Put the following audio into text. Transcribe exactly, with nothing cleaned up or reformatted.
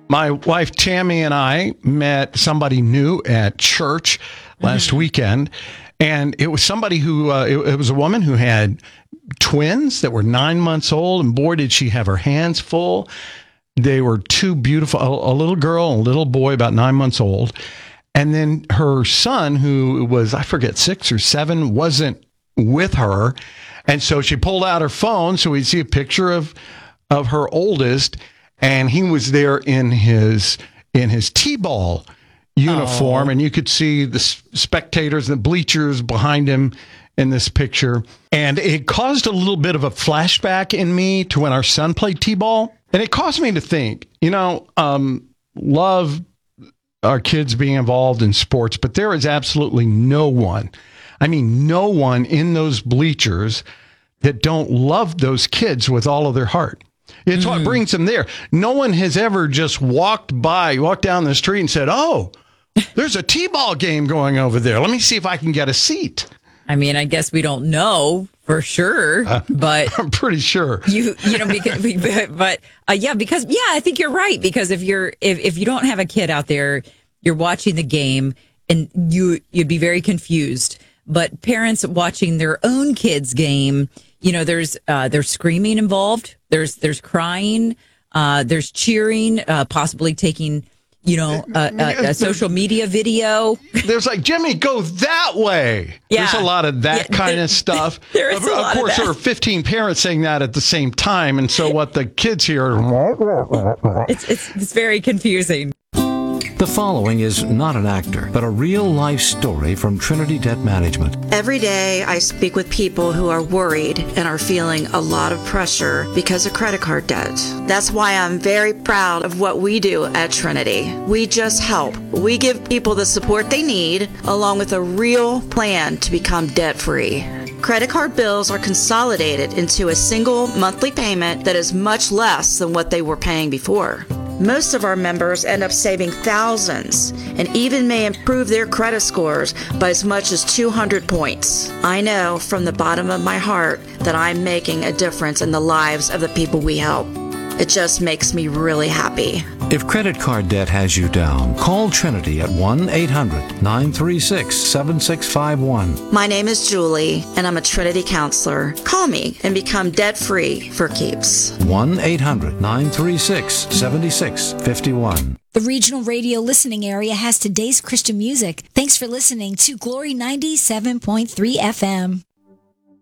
My wife Tammy and I met somebody new at church last mm-hmm. weekend, and it was somebody who, uh, it, it was a woman who had twins that were nine months old, and boy, did she have her hands full. They were two beautiful, a, a little girl and a little boy about nine months old. And then her son, who was, I forget, six or seven, wasn't with her. And so she pulled out her phone so we'd see a picture of of her oldest, and he was there in his in his T-ball uniform, oh. and you could see the spectators and the bleachers behind him in this picture. And it caused a little bit of a flashback in me to when our son played T-ball. And it caused me to think, you know, um, love our kids being involved in sports, but there is absolutely no one, I mean, no one in those bleachers that don't love those kids with all of their heart. It's mm. what brings them there. No one has ever just walked by, walked down the street and said, oh, there's a T-ball game going over there. Let me see if I can get a seat. I mean, I guess we don't know for sure, but I'm pretty sure you, you know, because, but uh, yeah, because, yeah, I think you're right. Because if you're, if, if you don't have a kid out there, you're watching the game and you, you'd be very confused. But parents watching their own kids' game, you know, there's, uh, there's screaming involved. There's, there's crying, uh, there's cheering, uh, possibly taking, you know, a, a, a social media video. There's like, Jimmy, go that way. Yeah. There's a lot of that yeah, kind there, of stuff. There is of, a lot of course, of that. There are fifteen parents saying that at the same time. And so what the kids hear. it's, it's, it's very confusing. The following is not an actor, but a real-life story from Trinity Debt Management. Every day, I speak with people who are worried and are feeling a lot of pressure because of credit card debt. That's why I'm very proud of what we do at Trinity. We just help. We give people the support they need, along with a real plan to become debt-free. Credit card bills are consolidated into a single monthly payment that is much less than what they were paying before. Most of our members end up saving thousands and even may improve their credit scores by as much as two hundred points. I know from the bottom of my heart that I'm making a difference in the lives of the people we help. It just makes me really happy. If credit card debt has you down, call Trinity at one eight hundred nine three six seven six five one. My name is Julie, and I'm a Trinity counselor. Call me and become debt-free for keeps. one eight hundred nine three six seven six five one. The regional radio listening area has today's Christian music. Thanks for listening to Glory ninety-seven point three F M.